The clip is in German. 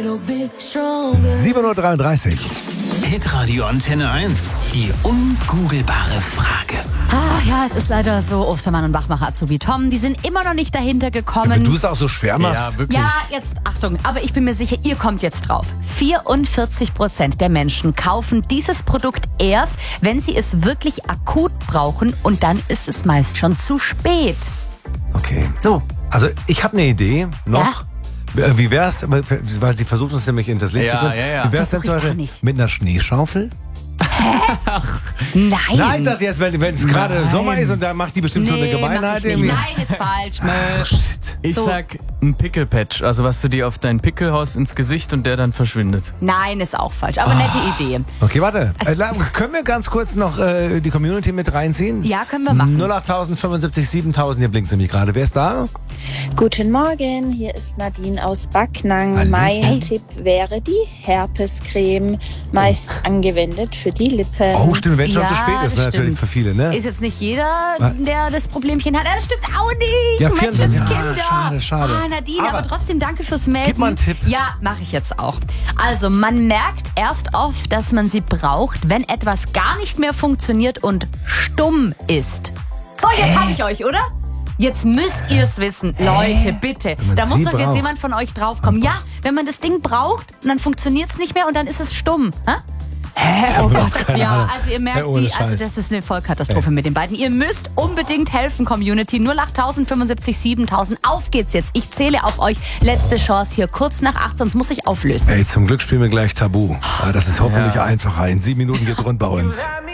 7:33 Uhr. Hitradio Antenne 1. Die ungoogelbare Frage. Ja, es ist leider so, Ostermann und Wachmacher Azubi Tom, die sind immer noch nicht dahinter gekommen. Wenn du es auch so schwer machst. Ja, wirklich. Ja, jetzt Achtung, aber ich bin mir sicher, ihr kommt jetzt drauf. 44% der Menschen kaufen dieses Produkt erst, wenn sie es wirklich akut brauchen, und dann ist es meist schon zu spät. Okay. So. Also ich habe eine Idee noch. Wie wär's, weil sie versucht uns nämlich in das Licht Ja, zu führen. ja, ja. Wie wär's denn Versuch ich zum gar Beispiel nicht. mit einer Schneeschaufel? Nein. Nein, das jetzt, wenn es gerade Sommer ist und da macht die bestimmt so eine Gemeinheit mach ich nicht. irgendwie. Nein, ist falsch. Ich So. sag ein Pickle-Patch, also was du dir auf deinen Pickel haust ins Gesicht und der dann verschwindet. Nein, ist auch falsch, aber nette Idee. Okay, warte. Können wir ganz kurz noch die Community mit reinziehen? Ja, können wir machen. 08000 75 7000, hier blinkt nämlich gerade. Wer ist da? Guten Morgen, hier ist Nadine aus Backnang. Hallo. Mein Hey. Tipp wäre die Herpescreme, meist angewendet für die Lippen. Oh, stimmt, wenn schon Ja, zu spät ist, das natürlich stimmt. für viele, ne? Ist jetzt nicht jeder, der das Problemchen hat. Das stimmt auch nicht. Ja, Menschenskinder. schade. Nadine, aber trotzdem danke fürs Melden. Gib mal einen Tipp. Ja, mache ich jetzt auch. Also, man merkt erst oft, dass man sie braucht, wenn etwas gar nicht mehr funktioniert und stumm ist. So, jetzt habe ich euch, oder? Jetzt müsst ihr es wissen. Leute, bitte. Wenn man Da muss sie doch jetzt braucht. jemand von euch draufkommen. Ja, wenn man das Ding braucht und dann funktioniert es nicht mehr und dann ist es stumm. Oh Gott. Ja, also ihr merkt, ohne Scheiß. das ist eine Vollkatastrophe mit den beiden. Ihr müsst unbedingt helfen, Community. 08000 75 7000. Auf geht's jetzt. Ich zähle auf euch. Letzte Chance hier. Kurz nach 8, sonst muss ich auflösen. Ey, zum Glück spielen wir gleich Tabu. Das ist hoffentlich einfacher. In 7 Minuten geht's rund bei uns.